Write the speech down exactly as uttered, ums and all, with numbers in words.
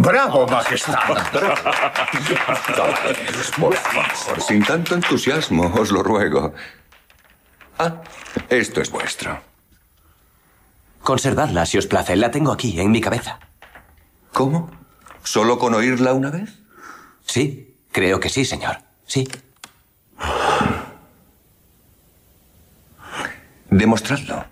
¡Bravo, majestad! Por favor, sin tanto entusiasmo, os lo ruego. Ah, esto es vuestro. Conservadla, si os place. La tengo aquí, en mi cabeza. ¿Cómo? ¿Solo con oírla una vez? Sí, creo que sí, señor. Sí. Demostradlo.